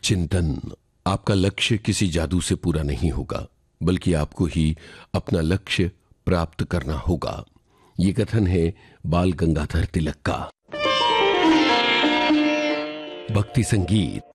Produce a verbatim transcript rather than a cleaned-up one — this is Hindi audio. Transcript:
चिंतन। आपका लक्ष्य किसी जादू से पूरा नहीं होगा, बल्कि आपको ही अपना लक्ष्य प्राप्त करना होगा। ये कथन है बाल गंगाधर तिलक का। भक्ति संगीत